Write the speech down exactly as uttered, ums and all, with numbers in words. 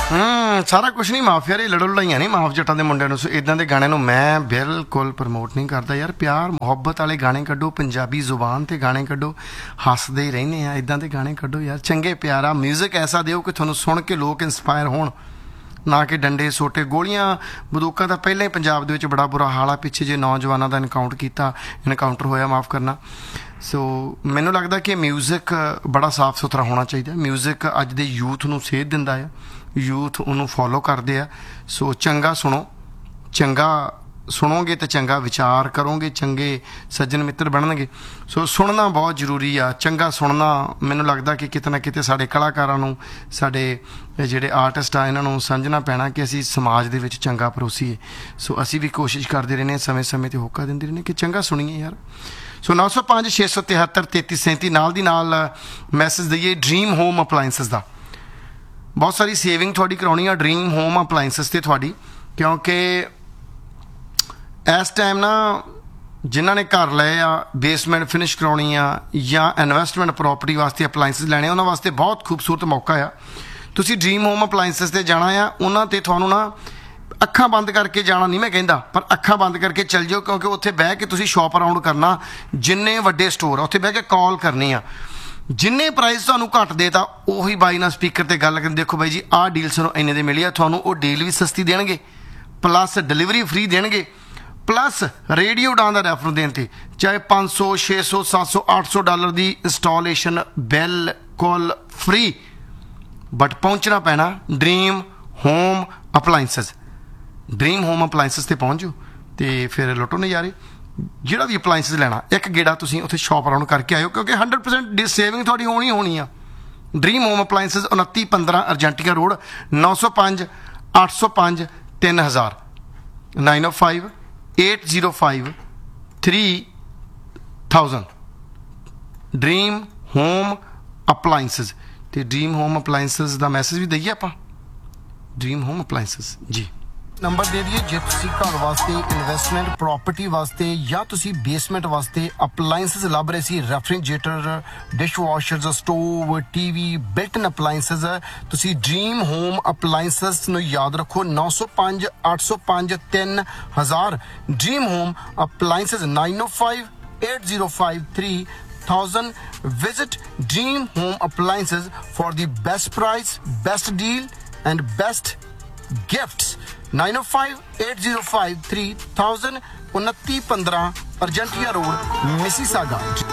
ਹੂੰ ਸਾਰਾ ਕੁਛ ਨਹੀਂ ਮਾਫ ਯਾਰ, ਇਹ ਲੜੋ ਲੜਾਈਆਂ ਨਹੀਂ ਮਾਫ ਜੱਟਾਂ ਦੇ ਮੁੰਡਿਆਂ ਨੂੰ। ਸੋ ਇਦਾਂ ਦੇ ਗਾਣੇ ਨੂੰ ਮੈਂ ਬਿਲਕੁਲ ਪ੍ਰਮੋਟ ਨਹੀਂ ਕਰਦਾ ਯਾਰ। ਪਿਆਰ ਮੁਹੱਬਤ ਵਾਲੇ ਗਾਣੇ ਕੱਢੋ, ਪੰਜਾਬੀ ਜ਼ੁਬਾਨ ਤੇ ਗਾਣੇ ਕੱਢੋ, ਹੱਸਦੇ ਹੀ ਰਹਿੰਦੇ ਆ। ਇਦਾਂ ਦੇ ਗਾਣੇ ਕੱਢੋ ਯਾਰ, ਚੰਗੇ ਪਿਆਰਾ ਮਿਊਜ਼ਿਕ ਐਸਾ ਦਿਓ ਕਿ ਤੁਹਾਨੂੰ ਸੁਣ ਕੇ ਲੋਕ ਇੰਸਪਾਇਰ ਹੋਣ, ਨਾ ਕਿ ਡੰਡੇ ਸੋਟੇ ਗੋਲੀਆਂ ਬੰਦੂਕਾਂ ਦਾ ਪਹਿਲਾਂ ਹੀ ਪੰਜਾਬ ਦੇ ਵਿੱਚ ਬੜਾ ਬੁਰਾ ਹਾਲ ਆ। ਪਿੱਛੇ ਜੇ ਨੌਜਵਾਨਾਂ ਦਾ ਇਨਕਾਊਂਟ ਕੀਤਾ ਇਨਕਾਊਂਟਰ ਹੋਇਆ ਮਾਫ ਕਰਨਾ। ਸੋ ਮੈਨੂੰ ਲੱਗਦਾ ਕਿ ਮਿਊਜ਼ਿਕ ਬੜਾ ਸਾਫ ਸੁਥਰਾ ਹੋਣਾ ਚਾਹੀਦਾ। ਮਿਊਜ਼ਿਕ ਅੱਜ ਦੇ ਯੂਥ ਨੂੰ ਸੇਧ ਦਿੰਦਾ ਆ, ਯੂਥ ਉਹਨੂੰ ਫੋਲੋ ਕਰਦੇ ਆ। ਸੋ ਚੰਗਾ ਸੁਣੋ, ਚੰਗਾ ਸੁਣੋਗੇ ਤਾਂ ਚੰਗਾ ਵਿਚਾਰ ਕਰੋਗੇ, ਚੰਗੇ ਸੱਜਣ ਮਿੱਤਰ ਬਣਨਗੇ। ਸੋ ਸੁਣਨਾ ਬਹੁਤ ਜ਼ਰੂਰੀ ਆ। ਚੰਗਾ ਸੁਣਨਾ ਮੈਨੂੰ ਲੱਗਦਾ ਕਿ ਕਿਤੇ ਨਾ ਕਿਤੇ ਸਾਡੇ ਕਲਾਕਾਰਾਂ ਨੂੰ, ਸਾਡੇ ਜਿਹੜੇ ਆਰਟਿਸਟ ਆ, ਇਹਨਾਂ ਨੂੰ ਸਮਝਣਾ ਪੈਣਾ ਕਿ ਅਸੀਂ ਸਮਾਜ ਦੇ ਵਿੱਚ ਚੰਗਾ ਪਰੋਸੀਏ। ਸੋ ਅਸੀਂ ਵੀ ਕੋਸ਼ਿਸ਼ ਕਰਦੇ ਰਹਿੰਦੇ, ਸਮੇਂ ਸਮੇਂ 'ਤੇ ਹੋਕਾ ਦਿੰਦੇ ਰਹਿੰਦੇ ਕਿ ਚੰਗਾ ਸੁਣੀਏ ਯਾਰ। ਸੋ ਨੌ ਸੌ ਪੰਜ ਛੇ ਸੌ ਤਿਹੱਤਰ ਤੇਤੀ ਸੈਂਤੀ ਨਾਲ ਦੀ ਨਾਲ ਮੈਸੇਜ ਦਈਏ ਡਰੀਮ ਹੋਮ ਅਪਲਾਇੰਸਿਸ ਦਾ। ਬਹੁਤ ਸਾਰੀ ਸੇਵਿੰਗ ਤੁਹਾਡੀ ਕਰਾਉਣੀ ਆ ਡਰੀਮ ਹੋਮ ਅਪਲਾਇੰਸਿਸ 'ਤੇ ਤੁਹਾਡੀ, ਕਿਉਂਕਿ ਇਸ ਟਾਈਮ ਨਾ ਜਿਨ੍ਹਾਂ ਨੇ ਘਰ ਲਏ ਆ, ਬੇਸਮੈਂਟ ਫਿਨਿਸ਼ ਕਰਾਉਣੀ ਆ ਜਾਂ ਇਨਵੈਸਟਮੈਂਟ ਪ੍ਰੋਪਰਟੀ ਵਾਸਤੇ ਅਪਲਾਇੰਸਿਸ ਲੈਣੇ, ਉਹਨਾਂ ਵਾਸਤੇ ਬਹੁਤ ਖੂਬਸੂਰਤ ਮੌਕਾ ਆ। ਤੁਸੀਂ ਡਰੀਮ ਹੋਮ ਅਪਲਾਇੰਸਿਸ 'ਤੇ ਜਾਣਾ ਆ। ਉਹਨਾਂ 'ਤੇ ਤੁਹਾਨੂੰ ਨਾ ਅੱਖਾਂ ਬੰਦ ਕਰਕੇ ਜਾਣਾ ਨਹੀਂ ਮੈਂ ਕਹਿੰਦਾ, ਪਰ ਅੱਖਾਂ ਬੰਦ ਕਰਕੇ ਚੱਲ ਜਾਓ, ਕਿਉਂਕਿ ਉੱਥੇ ਬਹਿ ਕੇ ਤੁਸੀਂ ਸ਼ੌਪ ਅਰਾਊਂਡ ਕਰਨਾ। ਜਿੰਨੇ ਵੱਡੇ ਸਟੋਰ ਆ ਉੱਥੇ ਬਹਿ ਕੇ ਕਾਲ ਕਰਨੀ ਆ। ਜਿੰਨੇ ਪ੍ਰਾਈਸ ਤੁਹਾਨੂੰ ਘੱਟ ਦੇ ਤਾਂ ਉਹੀ ਬਾਈ ਨਾਲ ਸਪੀਕਰ 'ਤੇ ਗੱਲ ਕਰਨ, ਦੇਖੋ ਬਾਈ ਜੀ ਆਹ ਡੀਲ ਸਾਨੂੰ ਇੰਨੇ ਦੇ ਮਿਲੀ ਆ, ਤੁਹਾਨੂੰ ਉਹ ਡੀਲ ਵੀ ਸਸਤੀ ਦੇਣਗੇ, ਪਲੱਸ ਡਿਲੀਵਰੀ ਫ੍ਰੀ ਦੇਣਗੇ, ਪਲੱਸ ਰੇਡੀਓ ਡਾਂ ਦਾ ਰੈਫਰ ਦੇਣ 'ਤੇ ਚਾਹੇ ਪੰਜ ਸੌ ਛੇ ਸੌ ਸੱਤ ਸੌ ਅੱਠ ਸੌ ਡਾਲਰ ਦੀ ਇੰਸਟਾਲੇਸ਼ਨ ਬਿਲਕੁਲ ਫ੍ਰੀ। ਬਟ ਪਹੁੰਚਣਾ ਪੈਣਾ dream home appliances. Dream home appliances 'ਤੇ ਪਹੁੰਚ ਜਾਓ ਅਤੇ ਫਿਰ ਲੁੱਟੋ ਨਜ਼ਾਰੇ। ਜਿਹੜਾ ਵੀ ਅਪਲਾਇੰਸਿਸ ਲੈਣਾ ਇੱਕ ਗੇੜਾ ਤੁਸੀਂ ਉੱਥੇ ਸ਼ੌਪ ਅਰਾਊਂਡ ਕਰਕੇ ਆਇਓ, ਕਿਉਂਕਿ ਹੰਡਰਡ ਪਰਸੈਂਟ ਸੇਵਿੰਗ ਤੁਹਾਡੀ ਹੋਣੀ ਹੋਣੀ ਆ। ਡਰੀਮ ਹੋਮ ਅਪਲਾਇੰਸਿਸ ਉਨੱਤੀ ਪੰਦਰਾਂ ਅਰਜੈਂਟੀਨਾ ਰੋਡ, ਨੌ ਸੌ ਪੰਜ ਅੱਠ ਸੌ ਪੰਜ ਤਿੰਨ ਹਜ਼ਾਰ, ਨਾਈਨ ਓ five eight zero five three thousand. Dream home appliances. ਅਤੇ ਡਰੀਮ ਹੋਮ ਅਪਲਾਇੰਸਿਸ ਦਾ ਮੈਸੇਜ ਵੀ ਦਈਏ ਆਪਾਂ, ਡਰੀਮ ਹੋਮ ਅਪਲਾਇੰਸਿਸ ਜੀ। ਨੰਬਰ ਦੇ ਦਈਏ ਜੇ ਤੁਸੀਂ ਘਰ ਵਾਸਤੇ ਇਨਵੈਸਟਮੈਂਟ ਪ੍ਰੋਪਰਟੀ ਵਾਸਤੇ ਜਾਂ ਤੁਸੀਂ ਬੇਸਮੈਂਟ ਵਾਸਤੇ ਅਪਲਾਇੰਸਿਸ ਲੱਭ ਰਹੇ ਸੀ, refrigerator, dish ਵਾਸ਼ਰਸ, stove, T V, built ਇਨ ਅਪਲਾਇੰਸਿਸ, ਤੁਸੀਂ ਡਰੀਮ ਹੋਮ ਅਪਲਾਇੰਸਿਸ ਨੂੰ ਯਾਦ ਰੱਖੋ, ਨੌ ਸੌ ਪੰਜ ਅੱਠ ਸੌ ਪੰਜ ਤਿੰਨ ਹਜ਼ਾਰ। Dream home appliances, nine O five eight zero five three thousand. Visit Dream Home Appliances for the best price, best deal and best gifts. nine oh five eight oh five three thousand, उनतीस पंद्रह Argentina road, Mississauga.